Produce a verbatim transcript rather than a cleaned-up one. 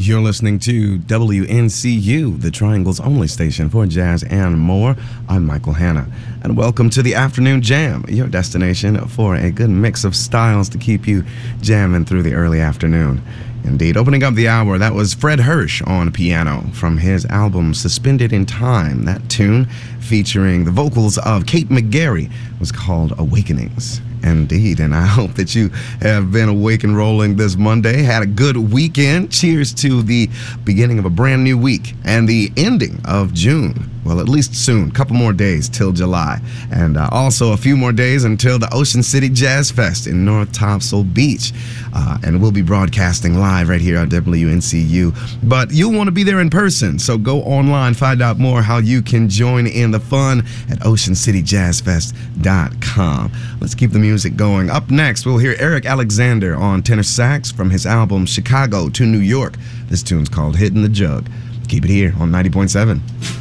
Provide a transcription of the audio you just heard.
You're listening to W N C U, the Triangle's only station for jazz and more. I'm Michael Hanna, and welcome to the Afternoon Jam, your destination for a good mix of styles to keep you jamming through the early afternoon. Indeed, opening up the hour, that was Fred Hirsch on piano from his album Suspended in Time. That tune, featuring the vocals of Kate McGarry, was called Awakenings. Indeed, and I hope that you have been awake and rolling this Monday, had a good weekend. Cheers to the beginning of a brand new week and the ending of June. Well, at least soon, a couple more days till July. And uh, also a few more days until the Ocean City Jazz Fest in North Topsail Beach. Uh, and we'll be broadcasting live right here on W N C U. But you'll want to be there in person, so go online, find out more how you can join in the fun at ocean city jazz fest dot com. Let's keep the music going. Up next, we'll hear Eric Alexander on tenor sax from his album Chicago to New York. This tune's called Hitting the Jug. Keep it here on ninety point seven.